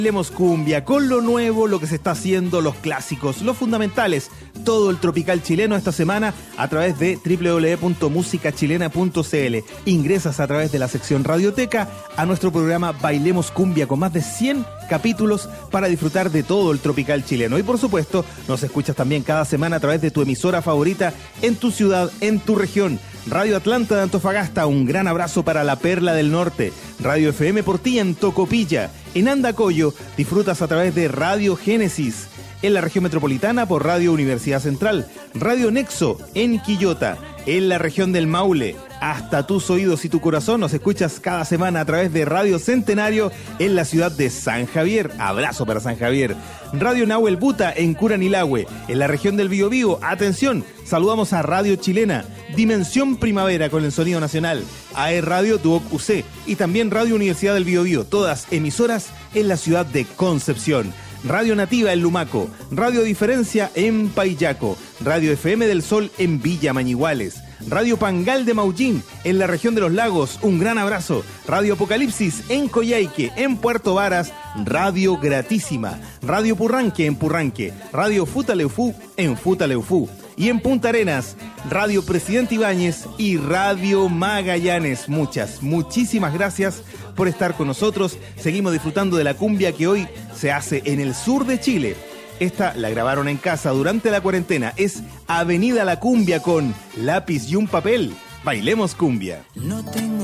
Bailemos cumbia, con lo nuevo, lo que se está haciendo, los clásicos, los fundamentales, todo el tropical chileno esta semana a través de www.musicachilena.cl. Ingresas a través de la sección Radioteca a nuestro programa Bailemos Cumbia con más de 100 capítulos para disfrutar de todo el tropical chileno. Y por supuesto, nos escuchas también cada semana a través de tu emisora favorita en tu ciudad, en tu región. Radio Atlanta de Antofagasta, un gran abrazo para la Perla del Norte. Radio FM Portilla en Tocopilla. En Andacollo disfrutas a través de Radio Génesis. En la región metropolitana por Radio Universidad Central. Radio Nexo en Quillota. En la región del Maule, hasta tus oídos y tu corazón nos escuchas cada semana a través de Radio Centenario en la ciudad de San Javier. Abrazo para San Javier. Radio Nahuel Buta en Curanilahue, en la región del Biobío. Atención, saludamos a Radio Chilena, Dimensión Primavera con el sonido nacional, AE Radio Duoc UC y también Radio Universidad del Biobío, todas emisoras en la ciudad de Concepción. Radio Nativa en Lumaco, Radio Diferencia en Paillaco, Radio FM del Sol en Villa Mañiguales, Radio Pangal de Maullín en la región de los lagos, un gran abrazo, Radio Apocalipsis en Coyhaique, en Puerto Varas, Radio Gratísima, Radio Purranque en Purranque, Radio Futaleufú en Futaleufú y en Punta Arenas, Radio Presidente Ibáñez y Radio Magallanes. Muchísimas gracias por estar con nosotros. Seguimos disfrutando de la cumbia que hoy se hace en el sur de Chile. Esta la grabaron en casa durante la cuarentena. Es Avenida La Cumbia con Lápiz y un Papel. Bailemos cumbia. No tengo